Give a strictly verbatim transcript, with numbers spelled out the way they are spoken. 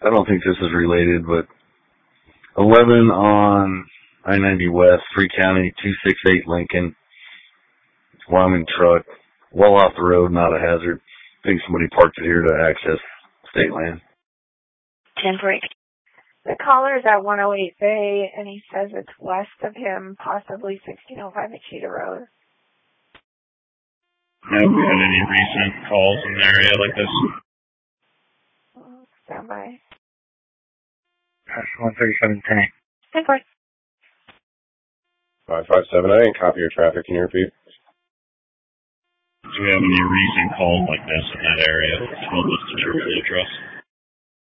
I don't think this is related, but eleven on I ninety West, Free County, two six eight Lincoln. Wyoming truck, well off the road, not a hazard. I think somebody parked it here to access state land. ten break. The caller's at one oh eight Bay, and he says it's west of him, possibly sixteen oh five Machida Road. Have we had any recent calls in the area like this? Stand by. one thirty-seven ten. ten break. five five seven nine, copy your traffic, can you repeat? Do we have any recent calls like this in that area? What was the church address?